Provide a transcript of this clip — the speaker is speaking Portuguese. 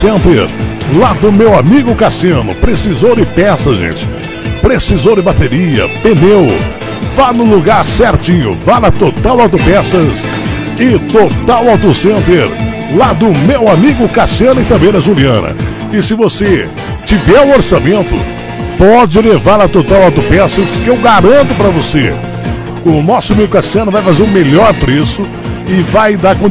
Center, lá do meu amigo Cassino. Precisou de peça, gente. Precisou de bateria, pneu. Vá no lugar certinho. Vá na Total Autopeças e Total Auto Center, lá do meu amigo Cassiano e também da Juliana. E se você tiver o orçamento, pode levar na Total Autopeças, que eu garanto para você, o nosso amigo Cassiano vai fazer o melhor preço e vai dar